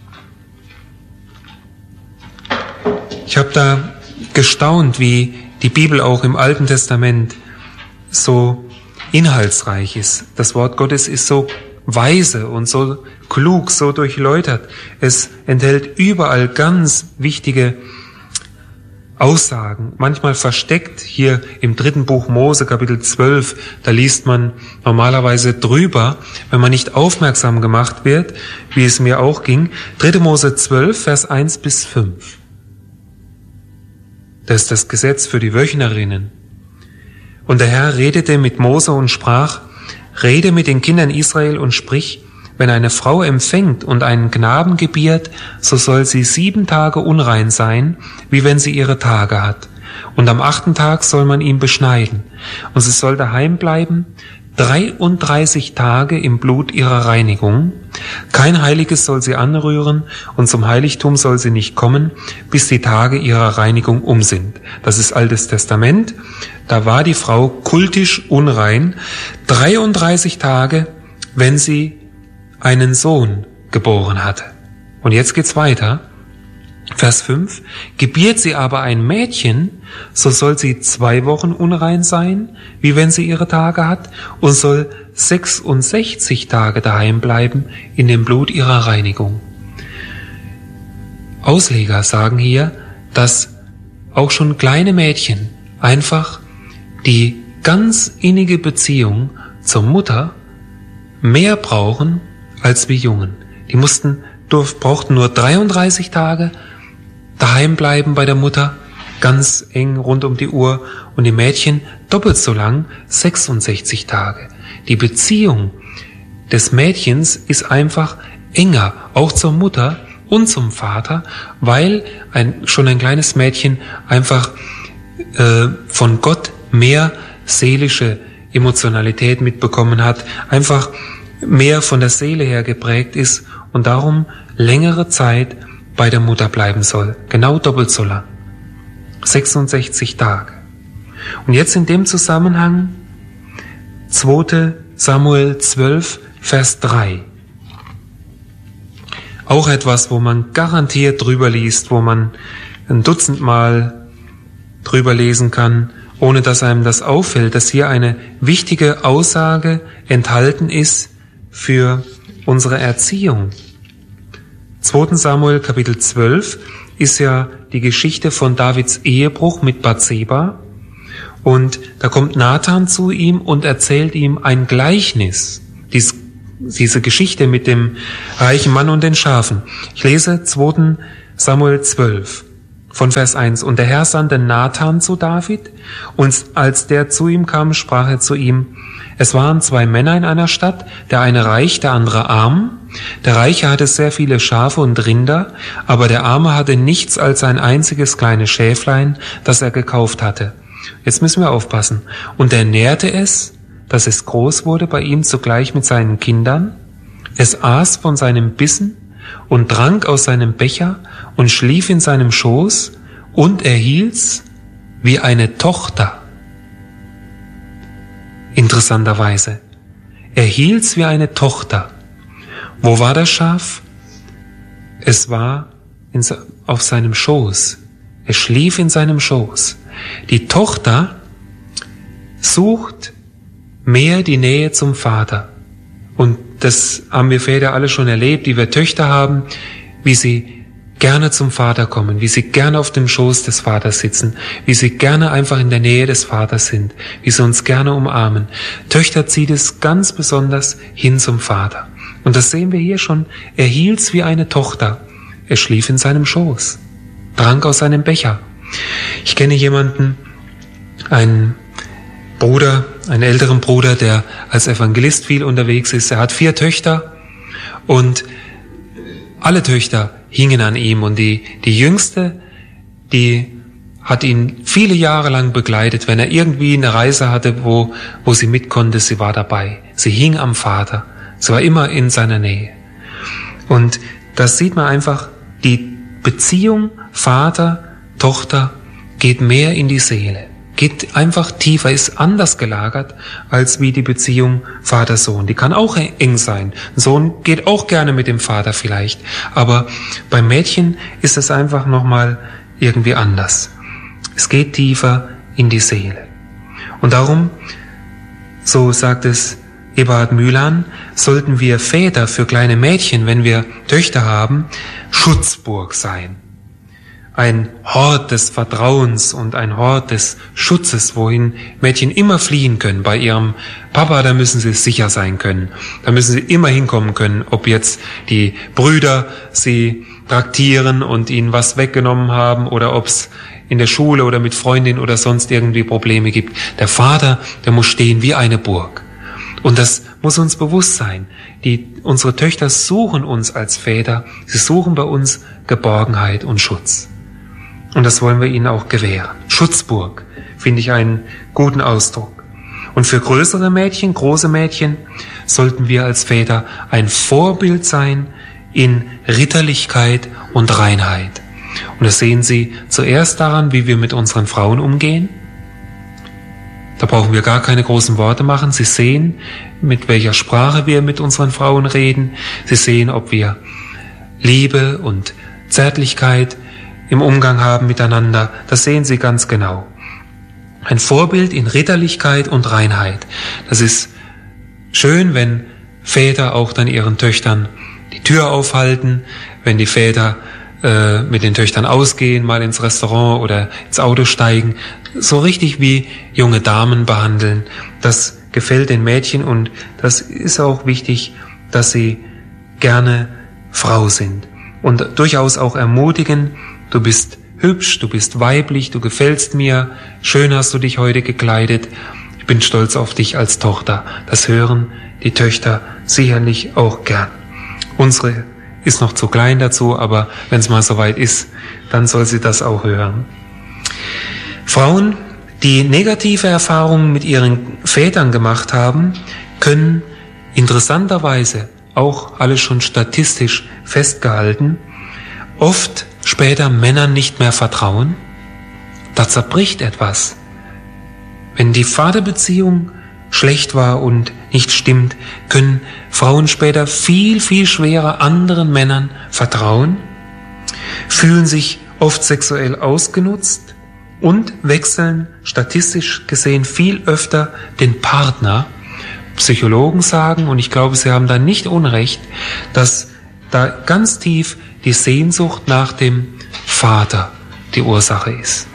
Ich habe da gestaunt, wie die Bibel auch im Alten Testament so inhaltsreich ist. Das Wort Gottes ist so weise und so klug, so durchläutert. Es enthält überall ganz wichtige Aussagen, manchmal versteckt. Hier im dritten Buch Mose, Kapitel zwölf, da liest man normalerweise drüber, wenn man nicht aufmerksam gemacht wird, wie es mir auch ging. dritte Mose zwölf, Vers eins bis fünf. Das ist das Gesetz für die Wöchnerinnen. Und der Herr redete mit Mose und sprach: Rede mit den Kindern Israel und sprich: Wenn eine Frau empfängt und einen Knaben gebiert, so soll sie sieben Tage unrein sein, wie wenn sie ihre Tage hat. Und am achten Tag soll man ihn beschneiden. Und sie soll daheim bleiben, dreiunddreißig Tage im Blut ihrer Reinigung. Kein Heiliges soll sie anrühren, und zum Heiligtum soll sie nicht kommen, bis die Tage ihrer Reinigung um sind. Das ist Altes Testament. Da war die Frau kultisch unrein, dreiunddreißig Tage, wenn sie einen Sohn geboren hatte. Und jetzt geht's weiter. Vers fünf. Gebiert sie aber ein Mädchen, so soll sie zwei Wochen unrein sein, wie wenn sie ihre Tage hat, und soll sechsundsechzig Tage daheim bleiben in dem Blut ihrer Reinigung. Ausleger sagen hier, dass auch schon kleine Mädchen einfach die ganz innige Beziehung zur Mutter mehr brauchen als wir Jungen. Die mussten, durf, brauchten nur dreiunddreißig Tage daheim bleiben bei der Mutter, ganz eng rund um die Uhr, und die Mädchen doppelt so lang, sechsundsechzig Tage. Die Beziehung des Mädchens ist einfach enger, auch zur Mutter und zum Vater, weil ein, schon ein kleines Mädchen einfach äh, von Gott mehr seelische Emotionalität mitbekommen hat, einfach mehr von der Seele her geprägt ist und darum längere Zeit bei der Mutter bleiben soll. Genau doppelt so lang. sechsundsechzig Tage. Und jetzt in dem Zusammenhang zweite Samuel zwölf, Vers drei. Auch etwas, wo man garantiert drüber liest, wo man ein Dutzend Mal drüber lesen kann, ohne dass einem das auffällt, dass hier eine wichtige Aussage enthalten ist für unsere Erziehung. zweite Samuel Kapitel zwölf ist ja die Geschichte von Davids Ehebruch mit Bathseba, und da kommt Nathan zu ihm und erzählt ihm ein Gleichnis, dies, diese Geschichte mit dem reichen Mann und den Schafen. Ich lese zweite Samuel zwölf von Vers eins. Und der Herr sandte Nathan zu David, und als der zu ihm kam, sprach er zu ihm: Es waren zwei Männer in einer Stadt, der eine reich, der andere arm. Der Reiche hatte sehr viele Schafe und Rinder, aber der Arme hatte nichts als ein einziges kleines Schäflein, das er gekauft hatte. Jetzt müssen wir aufpassen. Und er nährte es, dass es groß wurde bei ihm zugleich mit seinen Kindern. Es aß von seinem Bissen und trank aus seinem Becher und schlief in seinem Schoß und erhielt's wie eine Tochter. Interessanterweise. Er hielt's wie eine Tochter. Wo war das Schaf? Es war in, auf seinem Schoß. Es schlief in seinem Schoß. Die Tochter sucht mehr die Nähe zum Vater. Und das haben wir Väter alle schon erlebt, die wir Töchter haben, wie sie gerne zum Vater kommen, wie sie gerne auf dem Schoß des Vaters sitzen, wie sie gerne einfach in der Nähe des Vaters sind, wie sie uns gerne umarmen. Töchter zieht es ganz besonders hin zum Vater. Und das sehen wir hier schon. Er hielt's wie eine Tochter. Er schlief in seinem Schoß, trank aus seinem Becher. Ich kenne jemanden, einen Bruder, einen älteren Bruder, der als Evangelist viel unterwegs ist. Er hat vier Töchter und alle Töchter hingen an ihm. Und die, die jüngste, die hat ihn viele Jahre lang begleitet. Wenn er irgendwie eine Reise hatte, wo, wo sie mit konnte, sie war dabei. Sie hing am Vater. Sie war immer in seiner Nähe. Und das sieht man einfach, die Beziehung Vater, Tochter geht mehr in die Seele. Geht einfach tiefer, ist anders gelagert als wie die Beziehung Vater-Sohn. Die kann auch eng sein. Ein Sohn geht auch gerne mit dem Vater vielleicht. Aber beim Mädchen ist es einfach nochmal irgendwie anders. Es geht tiefer in die Seele. Und darum, so sagt es Eberhard Mühlhahn, sollten wir Väter für kleine Mädchen, wenn wir Töchter haben, Schutzburg sein. Ein Hort des Vertrauens und ein Hort des Schutzes, wohin Mädchen immer fliehen können. Bei ihrem Papa, da müssen sie sicher sein können. Da müssen sie immer hinkommen können, ob jetzt die Brüder sie traktieren und ihnen was weggenommen haben oder ob es in der Schule oder mit Freundin oder sonst irgendwie Probleme gibt. Der Vater, der muss stehen wie eine Burg. Und das muss uns bewusst sein. Die, unsere Töchter suchen uns als Väter. Sie suchen bei uns Geborgenheit und Schutz. Und das wollen wir ihnen auch gewähren. Schutzburg finde ich einen guten Ausdruck. Und für größere Mädchen, große Mädchen, sollten wir als Väter ein Vorbild sein in Ritterlichkeit und Reinheit. Und das sehen Sie zuerst daran, wie wir mit unseren Frauen umgehen. Da brauchen wir gar keine großen Worte machen. Sie sehen, mit welcher Sprache wir mit unseren Frauen reden. Sie sehen, ob wir Liebe und Zärtlichkeit im Umgang haben miteinander. Das sehen Sie ganz genau. Ein Vorbild in Ritterlichkeit und Reinheit. Das ist schön, wenn Väter auch dann ihren Töchtern die Tür aufhalten, wenn die Väter äh, mit den Töchtern ausgehen, mal ins Restaurant oder ins Auto steigen, so richtig wie junge Damen behandeln. Das gefällt den Mädchen und das ist auch wichtig, dass sie gerne Frau sind und durchaus auch ermutigen, du bist hübsch, du bist weiblich, du gefällst mir, schön hast du dich heute gekleidet, ich bin stolz auf dich als Tochter. Das hören die Töchter sicherlich auch gern. Unsere ist noch zu klein dazu, aber wenn es mal soweit ist, dann soll sie das auch hören. Frauen, die negative Erfahrungen mit ihren Vätern gemacht haben, können interessanterweise, auch alles schon statistisch festgehalten, oft später Männern nicht mehr vertrauen. Da zerbricht etwas. Wenn die Vaterbeziehung schlecht war und nicht stimmt, können Frauen später viel, viel schwerer anderen Männern vertrauen, fühlen sich oft sexuell ausgenutzt und wechseln statistisch gesehen viel öfter den Partner. Psychologen sagen, und ich glaube, sie haben da nicht Unrecht, dass da ganz tief die Sehnsucht nach dem Vater die Ursache ist.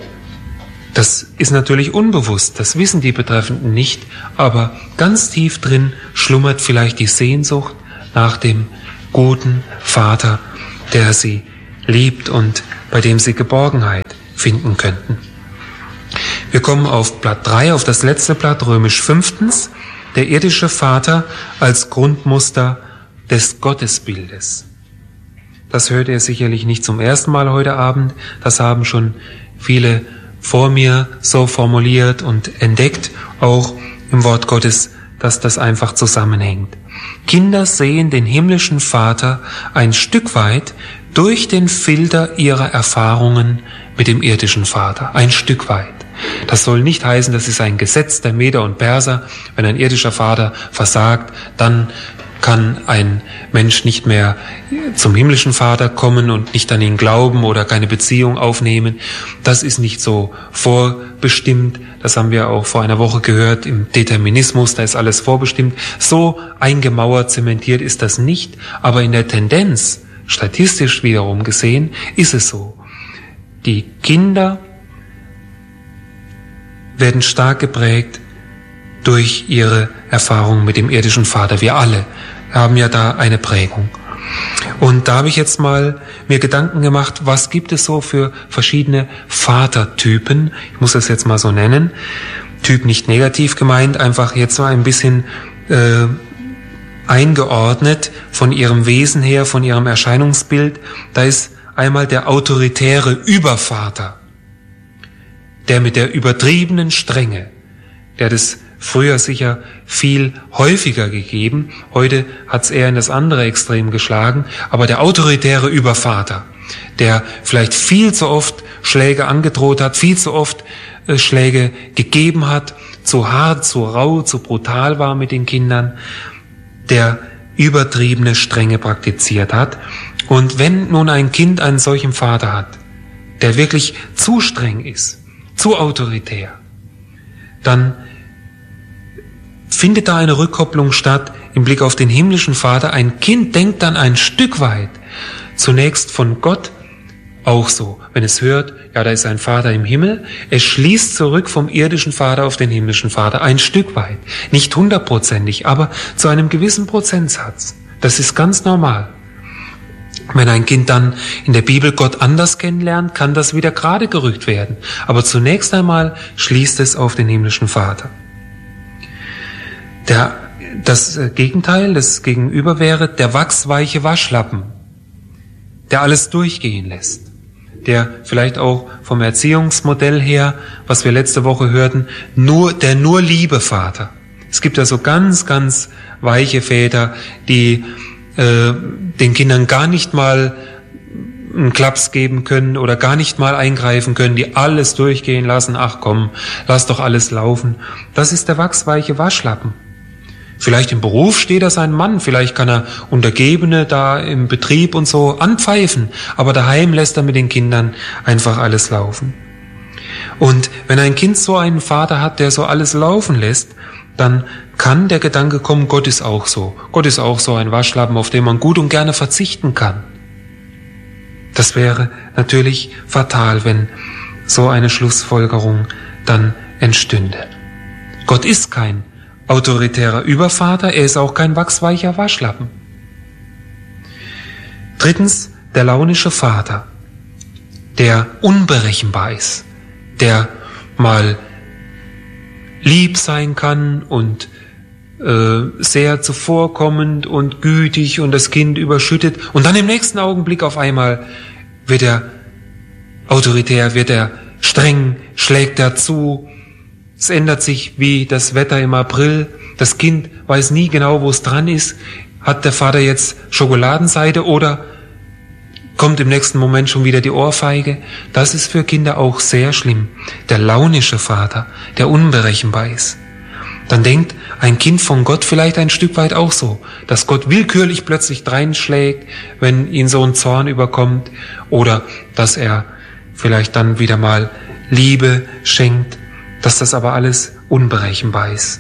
Das ist natürlich unbewusst, das wissen die Betreffenden nicht, aber ganz tief drin schlummert vielleicht die Sehnsucht nach dem guten Vater, der sie liebt und bei dem sie Geborgenheit finden könnten. Wir kommen auf Blatt drei, auf das letzte Blatt, römisch fünftens, der irdische Vater als Grundmuster des Gottesbildes. Das hört ihr sicherlich nicht zum ersten Mal heute Abend, das haben schon viele vor mir so formuliert und entdeckt, auch im Wort Gottes, dass das einfach zusammenhängt. Kinder sehen den himmlischen Vater ein Stück weit durch den Filter ihrer Erfahrungen mit dem irdischen Vater. Ein Stück weit. Das soll nicht heißen, das ist ein Gesetz der Meder und Perser. Wenn ein irdischer Vater versagt, dann kann ein Mensch nicht mehr zum himmlischen Vater kommen und nicht an ihn glauben oder keine Beziehung aufnehmen. Das ist nicht so vorbestimmt. Das haben wir auch vor einer Woche gehört im Determinismus. Da ist alles vorbestimmt. So eingemauert, zementiert ist das nicht. Aber in der Tendenz, statistisch wiederum gesehen, ist es so. Die Kinder werden stark geprägt durch ihre Erfahrung mit dem irdischen Vater. Wir alle haben ja da eine Prägung. Und da habe ich jetzt mal mir Gedanken gemacht, was gibt es so für verschiedene Vatertypen, ich muss das jetzt mal so nennen, Typ nicht negativ gemeint, einfach jetzt so ein bisschen äh, eingeordnet von ihrem Wesen her, von ihrem Erscheinungsbild. Da ist einmal der autoritäre Übervater, der mit der übertriebenen Strenge, der das früher sicher viel häufiger gegeben, heute hat es eher in das andere Extrem geschlagen, aber der autoritäre Übervater, der vielleicht viel zu oft Schläge angedroht hat, viel zu oft äh, Schläge gegeben hat, zu hart, zu rau, zu brutal war mit den Kindern, der übertriebene Strenge praktiziert hat. Und wenn nun ein Kind einen solchen Vater hat, der wirklich zu streng ist, zu autoritär, dann findet da eine Rückkopplung statt im Blick auf den himmlischen Vater. Ein Kind denkt dann ein Stück weit zunächst von Gott auch so. Wenn es hört, ja, da ist ein Vater im Himmel, es schließt zurück vom irdischen Vater auf den himmlischen Vater ein Stück weit. Nicht hundertprozentig, aber zu einem gewissen Prozentsatz. Das ist ganz normal. Wenn ein Kind dann in der Bibel Gott anders kennenlernt, kann das wieder gerade gerückt werden. Aber zunächst einmal schließt es auf den himmlischen Vater. Der, das Gegenteil, das Gegenüber wäre der wachsweiche Waschlappen, der alles durchgehen lässt, der vielleicht auch vom Erziehungsmodell her, was wir letzte Woche hörten, nur der nur liebe Vater. Es gibt ja so ganz, ganz weiche Väter, die äh, den Kindern gar nicht mal einen Klaps geben können oder gar nicht mal eingreifen können, die alles durchgehen lassen. Ach komm, lass doch alles laufen. Das ist der wachsweiche Waschlappen. Vielleicht im Beruf steht er sein Mann, vielleicht kann er Untergebene da im Betrieb und so anpfeifen, aber daheim lässt er mit den Kindern einfach alles laufen. Und wenn ein Kind so einen Vater hat, der so alles laufen lässt, dann kann der Gedanke kommen, Gott ist auch so. Gott ist auch so ein Waschlappen, auf den man gut und gerne verzichten kann. Das wäre natürlich fatal, wenn so eine Schlussfolgerung dann entstünde. Gott ist kein autoritärer Übervater, er ist auch kein wachsweicher Waschlappen. Drittens, der launische Vater, der unberechenbar ist, der mal lieb sein kann und äh, sehr zuvorkommend und gütig und das Kind überschüttet und dann im nächsten Augenblick auf einmal wird er autoritär, wird er streng, schlägt er zu. Es ändert sich wie das Wetter im April. Das Kind weiß nie genau, wo es dran ist. Hat der Vater jetzt Schokoladenseide oder kommt im nächsten Moment schon wieder die Ohrfeige? Das ist für Kinder auch sehr schlimm. Der launische Vater, der unberechenbar ist. Dann denkt ein Kind von Gott vielleicht ein Stück weit auch so, dass Gott willkürlich plötzlich dreinschlägt, wenn ihn so ein Zorn überkommt, oder dass er vielleicht dann wieder mal Liebe schenkt, dass das aber alles unberechenbar ist.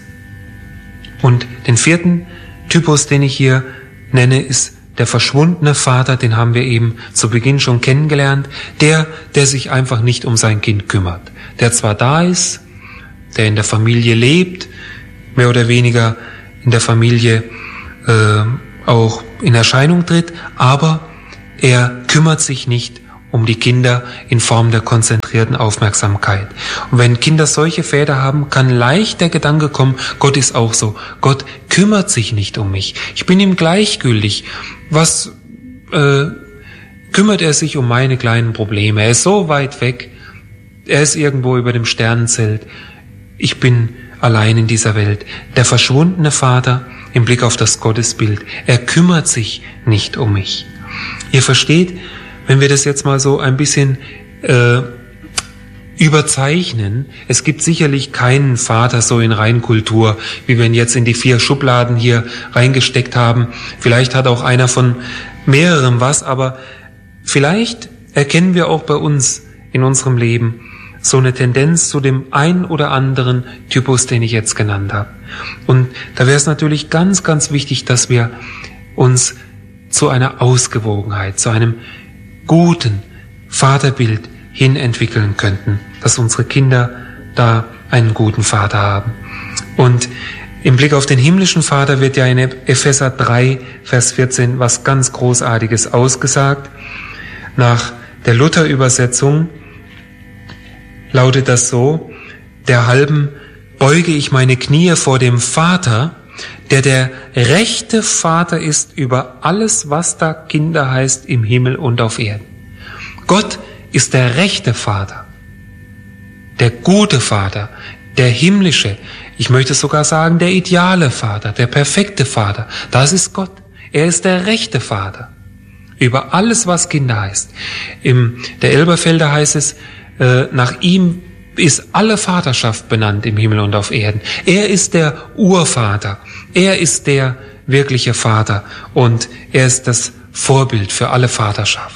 Und den vierten Typus, den ich hier nenne, ist der verschwundene Vater, den haben wir eben zu Beginn schon kennengelernt, der, der sich einfach nicht um sein Kind kümmert, der zwar da ist, der in der Familie lebt, mehr oder weniger in der Familie äh, auch in Erscheinung tritt, aber er kümmert sich nicht um die Kinder in Form der konzentrierten Aufmerksamkeit. Und wenn Kinder solche Väter haben, kann leicht der Gedanke kommen, Gott ist auch so. Gott kümmert sich nicht um mich. Ich bin ihm gleichgültig. Was äh, kümmert er sich um meine kleinen Probleme? Er ist so weit weg. Er ist irgendwo über dem Sternenzelt. Ich bin allein in dieser Welt. Der verschwundene Vater im Blick auf das Gottesbild. Er kümmert sich nicht um mich. Ihr versteht, wenn wir das jetzt mal so ein bisschen äh, überzeichnen, es gibt sicherlich keinen Vater so in Reinkultur, wie wir ihn jetzt in die vier Schubladen hier reingesteckt haben. Vielleicht hat auch einer von mehrerem was, aber vielleicht erkennen wir auch bei uns in unserem Leben so eine Tendenz zu dem ein oder anderen Typus, den ich jetzt genannt habe. Und da wäre es natürlich ganz, ganz wichtig, dass wir uns zu einer Ausgewogenheit, zu einem guten Vaterbild hin entwickeln könnten, dass unsere Kinder da einen guten Vater haben. Und im Blick auf den himmlischen Vater wird ja in Epheser drei, Vers vierzehn was ganz Großartiges ausgesagt. Nach der Luther-Übersetzung lautet das so: Der halben beuge ich meine Knie vor dem Vater, der der rechte Vater ist über alles, was da Kinder heißt im Himmel und auf Erden. Gott ist der rechte Vater, der gute Vater, der himmlische, ich möchte sogar sagen, der ideale Vater, der perfekte Vater. Das ist Gott. Er ist der rechte Vater über alles, was Kinder heißt. Im der Elberfelder heißt es, äh, nach ihm ist alle Vaterschaft benannt im Himmel und auf Erden. Er ist der Urvater. Er ist der wirkliche Vater und er ist das Vorbild für alle Vaterschaft.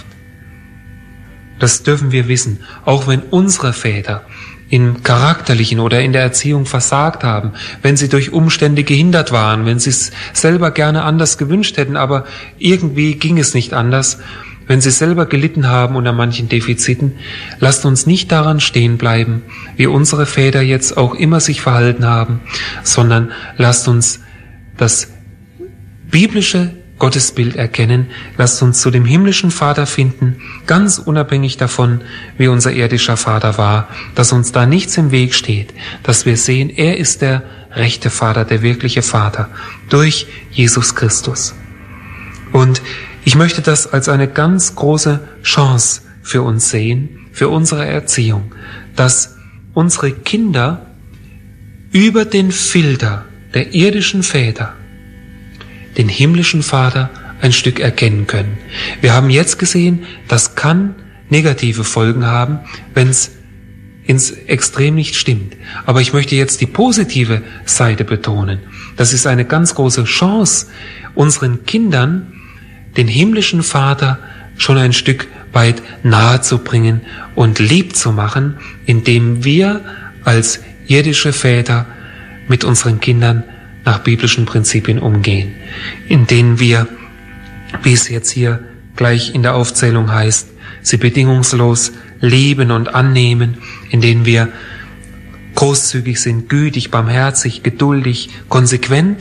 Das dürfen wir wissen, auch wenn unsere Väter im Charakterlichen oder in der Erziehung versagt haben, wenn sie durch Umstände gehindert waren, wenn sie es selber gerne anders gewünscht hätten, aber irgendwie ging es nicht anders, wenn sie selber gelitten haben unter manchen Defiziten, lasst uns nicht daran stehen bleiben, wie unsere Väter jetzt auch immer sich verhalten haben, sondern lasst uns das biblische Gottesbild erkennen, lasst uns zu dem himmlischen Vater finden, ganz unabhängig davon, wie unser irdischer Vater war, dass uns da nichts im Weg steht, dass wir sehen, er ist der rechte Vater, der wirkliche Vater, durch Jesus Christus. Und ich möchte das als eine ganz große Chance für uns sehen, für unsere Erziehung, dass unsere Kinder über den Filter der irdischen Väter den himmlischen Vater ein Stück erkennen können. Wir haben jetzt gesehen, das kann negative Folgen haben, wenn es ins Extrem nicht stimmt. Aber ich möchte jetzt die positive Seite betonen. Das ist eine ganz große Chance, unseren Kindern den himmlischen Vater schon ein Stück weit nahe zu bringen und lieb zu machen, indem wir als irdische Väter mit unseren Kindern nach biblischen Prinzipien umgehen, in denen wir, wie es jetzt hier gleich in der Aufzählung heißt, sie bedingungslos lieben und annehmen, in denen wir großzügig sind, gütig, barmherzig, geduldig, konsequent,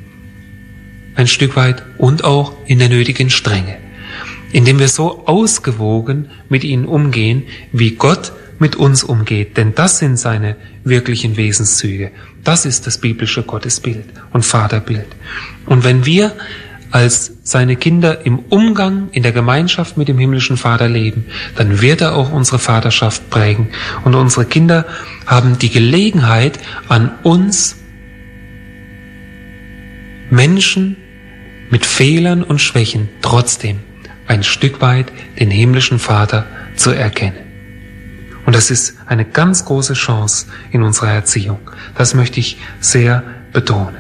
ein Stück weit und auch in der nötigen Strenge, indem wir so ausgewogen mit ihnen umgehen, wie Gott mit uns umgeht, denn das sind seine wirklichen Wesenszüge. Das ist das biblische Gottesbild und Vaterbild. Und wenn wir als seine Kinder im Umgang, in der Gemeinschaft mit dem himmlischen Vater leben, dann wird er auch unsere Vaterschaft prägen. Und unsere Kinder haben die Gelegenheit, an uns Menschen mit Fehlern und Schwächen trotzdem ein Stück weit den himmlischen Vater zu erkennen. Und das ist eine ganz große Chance in unserer Erziehung. Das möchte ich sehr betonen.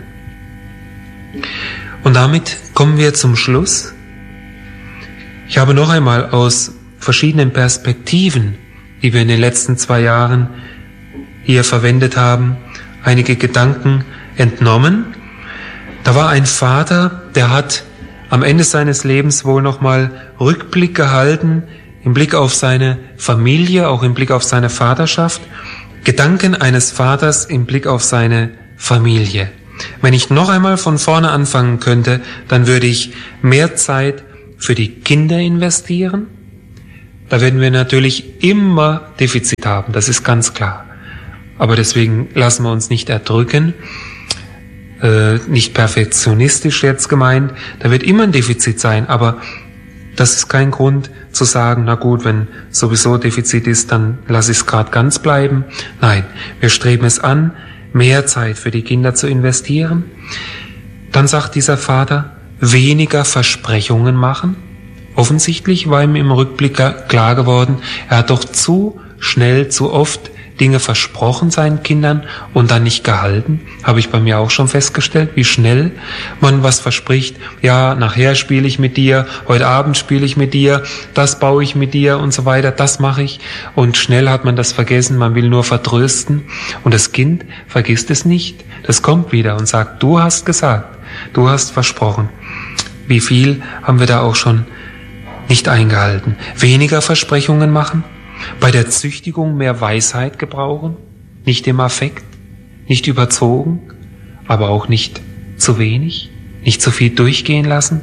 Und damit kommen wir zum Schluss. Ich habe noch einmal aus verschiedenen Perspektiven, die wir in den letzten zwei Jahren hier verwendet haben, einige Gedanken entnommen. Da war ein Vater, der hat am Ende seines Lebens wohl nochmal Rückblick gehalten, im Blick auf seine Familie, auch im Blick auf seine Vaterschaft, Gedanken eines Vaters im Blick auf seine Familie. Wenn ich noch einmal von vorne anfangen könnte, dann würde ich mehr Zeit für die Kinder investieren. Da werden wir natürlich immer Defizit haben, das ist ganz klar. Aber deswegen lassen wir uns nicht erdrücken, äh, nicht perfektionistisch jetzt gemeint, da wird immer ein Defizit sein, aber das ist kein Grund zu sagen, na gut, wenn sowieso Defizit ist, dann lasse ich es gerade ganz bleiben. Nein, wir streben es an, mehr Zeit für die Kinder zu investieren. Dann sagt dieser Vater, weniger Versprechungen machen. Offensichtlich war ihm im Rückblick klar geworden, er hat doch zu schnell, zu oft Dinge versprochen seinen Kindern und dann nicht gehalten. Habe ich bei mir auch schon festgestellt, wie schnell man was verspricht. Ja, nachher spiele ich mit dir, heute Abend spiele ich mit dir, das baue ich mit dir und so weiter, das mache ich. Und schnell hat man das vergessen, man will nur vertrösten. Und das Kind vergisst es nicht. Das kommt wieder und sagt, du hast gesagt, du hast versprochen. Wie viel haben wir da auch schon nicht eingehalten? Weniger Versprechungen machen? Bei der Züchtigung mehr Weisheit gebrauchen, nicht im Affekt, nicht überzogen, aber auch nicht zu wenig, nicht zu viel durchgehen lassen.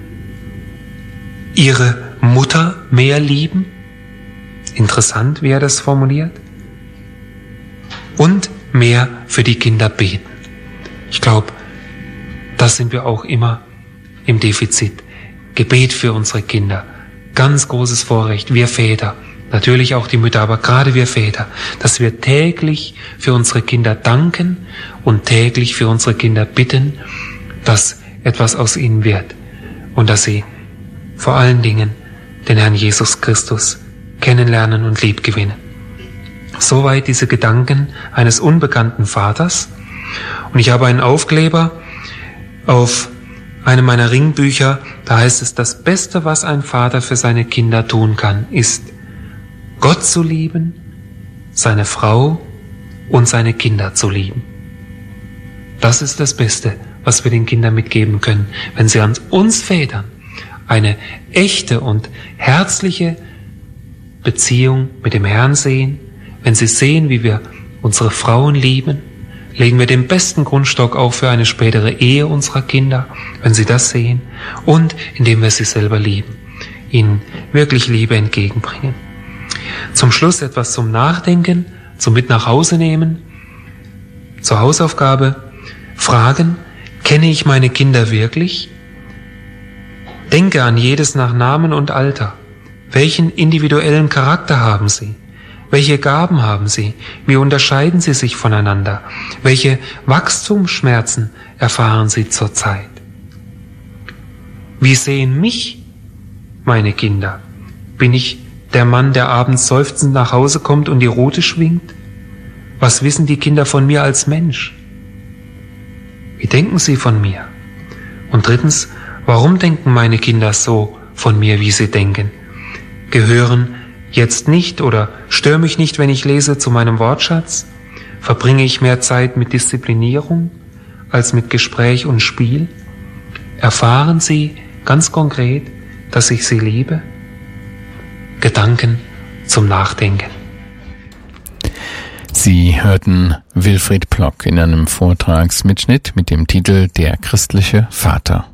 Ihre Mutter mehr lieben, interessant, wie er das formuliert. Und mehr für die Kinder beten. Ich glaube, das sind wir auch immer im Defizit. Gebet für unsere Kinder. Ganz großes Vorrecht. Wir Väter, natürlich auch die Mütter, aber gerade wir Väter, dass wir täglich für unsere Kinder danken und täglich für unsere Kinder bitten, dass etwas aus ihnen wird und dass sie vor allen Dingen den Herrn Jesus Christus kennenlernen und liebgewinnen. Soweit diese Gedanken eines unbekannten Vaters. Und ich habe einen Aufkleber auf einem meiner Ringbücher, da heißt es, das Beste, was ein Vater für seine Kinder tun kann, ist, Gott zu lieben, seine Frau und seine Kinder zu lieben. Das ist das Beste, was wir den Kindern mitgeben können, wenn sie an uns Vätern eine echte und herzliche Beziehung mit dem Herrn sehen, wenn sie sehen, wie wir unsere Frauen lieben, legen wir den besten Grundstock auch für eine spätere Ehe unserer Kinder, wenn sie das sehen, und indem wir sie selber lieben, ihnen wirklich Liebe entgegenbringen. Zum Schluss etwas zum Nachdenken, zum Mit nach Hause nehmen, zur Hausaufgabe, fragen, kenne ich meine Kinder wirklich? Denke an jedes nach Namen und Alter. Welchen individuellen Charakter haben sie? Welche Gaben haben sie? Wie unterscheiden sie sich voneinander? Welche Wachstumsschmerzen erfahren sie zurzeit? Wie sehen mich meine Kinder? Bin ich der Mann, der abends seufzend nach Hause kommt und die Rute schwingt? Was wissen die Kinder von mir als Mensch? Wie denken sie von mir? Und drittens, warum denken meine Kinder so von mir, wie sie denken? Gehören jetzt nicht oder störe mich nicht, wenn ich lese, zu meinem Wortschatz? Verbringe ich mehr Zeit mit Disziplinierung als mit Gespräch und Spiel? Erfahren sie ganz konkret, dass ich sie liebe? Gedanken zum Nachdenken. Sie hörten Wilfried Plock in einem Vortragsmitschnitt mit dem Titel Der christliche Vater.